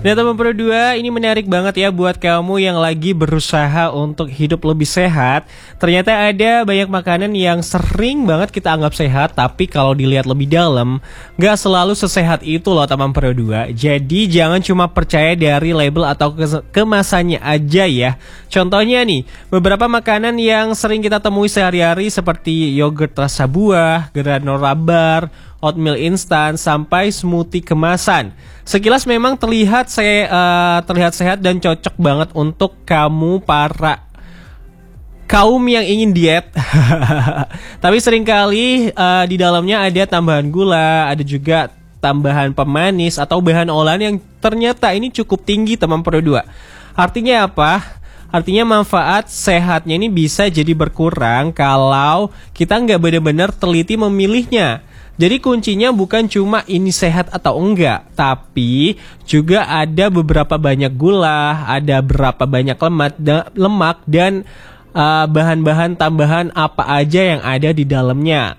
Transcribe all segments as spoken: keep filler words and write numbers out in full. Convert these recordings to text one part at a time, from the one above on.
Nah teman Pro dua, ini menarik banget ya buat kamu yang lagi berusaha untuk hidup lebih sehat. Ternyata ada banyak makanan yang sering banget kita anggap sehat, tapi kalau dilihat lebih dalam gak selalu sesehat itu loh teman Pro dua. Jadi jangan cuma percaya dari label atau kemasannya aja ya. Contohnya nih, beberapa makanan yang sering kita temui sehari-hari seperti yogurt rasa buah, granola bar, oatmeal instan, sampai smoothie kemasan. Sekilas memang terlihat saya uh, terlihat sehat dan cocok banget untuk kamu para kaum yang ingin diet. Tapi seringkali uh, di dalamnya ada tambahan gula, ada juga tambahan pemanis atau bahan olahan yang ternyata ini cukup tinggi teman Pro dua. Artinya apa? Artinya manfaat sehatnya ini bisa jadi berkurang kalau kita nggak benar-benar teliti memilihnya. Jadi kuncinya bukan cuma ini sehat atau enggak, tapi juga ada beberapa banyak gula, ada berapa banyak lemak, da, lemak dan uh, bahan-bahan tambahan apa aja yang ada di dalamnya.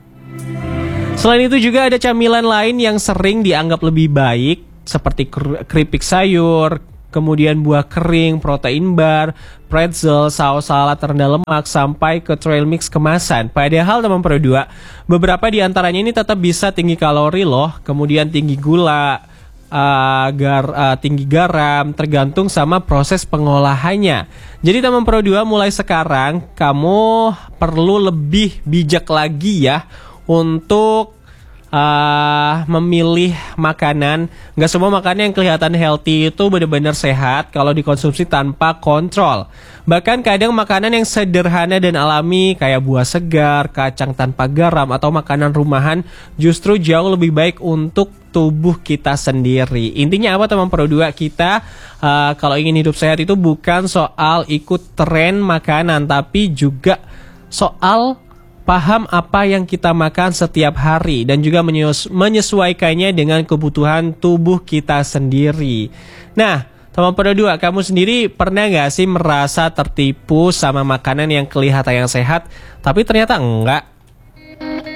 Selain itu juga ada camilan lain yang sering dianggap lebih baik seperti keripik sayur, kemudian buah kering, protein bar, pretzel, saus salad rendah lemak, sampai ke trail mix kemasan. Padahal teman Pro dua, beberapa di antaranya ini tetap bisa tinggi kalori loh, kemudian tinggi gula, uh, gar, uh, tinggi garam, tergantung sama proses pengolahannya. Jadi teman Pro dua, mulai sekarang kamu perlu lebih bijak lagi ya untuk Uh, memilih makanan. Gak semua makanan yang kelihatan healthy itu benar-benar sehat kalau dikonsumsi tanpa kontrol. Bahkan kadang makanan yang sederhana dan alami kayak buah segar, kacang tanpa garam, atau makanan rumahan justru jauh lebih baik untuk tubuh kita sendiri. Intinya apa teman Pro dua? Kita uh, kalau ingin hidup sehat itu bukan soal ikut tren makanan, tapi juga soal paham apa yang kita makan setiap hari dan juga menyesuaikannya dengan kebutuhan tubuh kita sendiri. Nah, teman Pro dua, kamu sendiri pernah gak sih merasa tertipu sama makanan yang kelihatan yang sehat, tapi ternyata enggak?